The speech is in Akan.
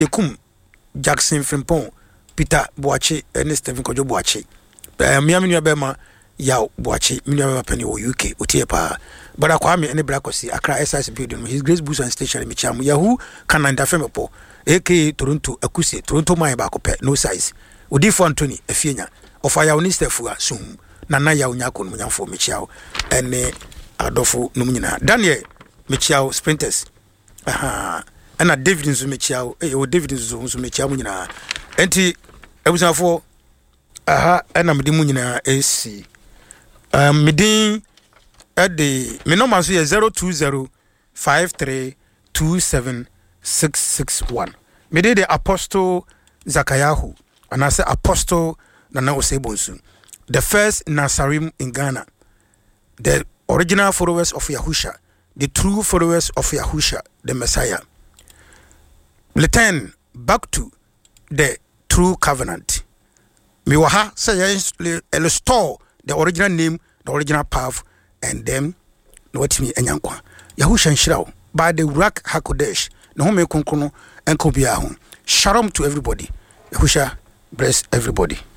Ekum Jackson Frimpong, Peter Boache, and Stephen Kojo Boache. Miami Bema, Yao Boache, Minya Penny or UK, Utiepa. But I call me any Bracosy, Accra SIS building, his Grace Boost and Station, Micham, Yahoo, Canada Femepo, aka Toronto, Akusi, Toronto Mayabaco, no size. Udifo Anthony, a Fina, of Ayaonista Fua, soon, Nana Yaunakon, Munafo, Michao, and Adolfo Numina. Daniel Michao Sprinters. Aha. And a David Zumichao, David Zumichao, Enti, I was for aha, and I'm the Munina AC. Midin at the Minoma 02053276661. Mede the Apostle Zakayahu, and I say Apostle Nana Osebonsu, the first Nasarim in Ghana, the original followers of Yahusha, the true followers of Yahusha, the Messiah. Return back to the true covenant. Miwaha say restore the original name, the original path, and then what me enyankwa. Yahusha Nshirao by the Ruach HaKodesh. No home kunkuno and kobiahun. Shalom to everybody. Yahusha bless everybody.